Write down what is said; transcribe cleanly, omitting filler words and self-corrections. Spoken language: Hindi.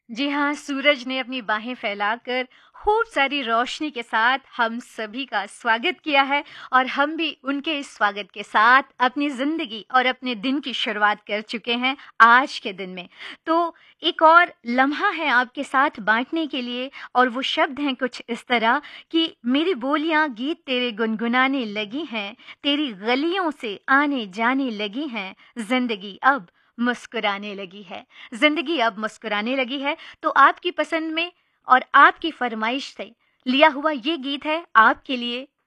जी हाँ, सूरज ने अपनी बाहें फैलाकर खूब सारी रोशनी के साथ हम सभी का स्वागत किया है और हम भी उनके इस स्वागत के साथ अपनी ज़िंदगी और अपने दिन की शुरुआत कर चुके हैं आज के दिन में। तो एक और लम्हा है आपके साथ बाँटने के लिए और वो शब्द हैं कुछ इस तरह कि मेरी बोलियाँ गीत तेरे गुनगुनाने लगी हैं, तेरी गलियों से आने-जाने लगी हैं, ज़िंदगी अब मुस्कुराने लगी है। ज़िंदगी अब मुस्कुराने लगी है, तो आपकी पसंद में और आपकी फ़रमाइश से लिया हुआ ये गीत है आपके लिए